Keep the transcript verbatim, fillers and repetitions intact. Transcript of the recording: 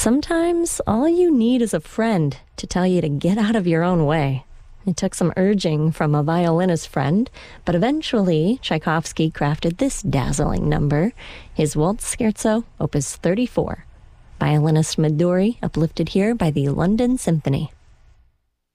Sometimes all you need is a friend to tell you to get out of your own way. It took some urging from a violinist friend, but eventually Tchaikovsky crafted this dazzling number, his Waltz Scherzo, Opus thirty-four. Violinist Midori, uplifted here by the London Symphony.